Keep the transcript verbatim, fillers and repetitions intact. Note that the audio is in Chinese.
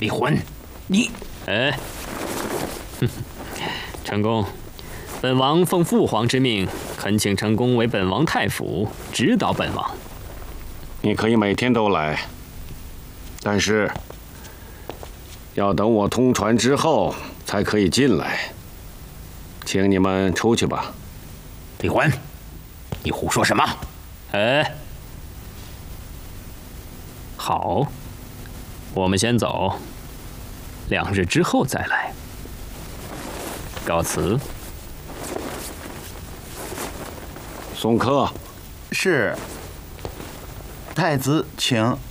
李魂，你…… 哎，成公，本王奉父皇之命，恳请成公为本王太傅，指导本王。 你可以每天都来，但是要等我通传之后才可以进来。请你们出去吧。 李魂，你胡说什么？ 哎，好，我们先走，两日之后再来。告辞。 送客。 是。太子，请。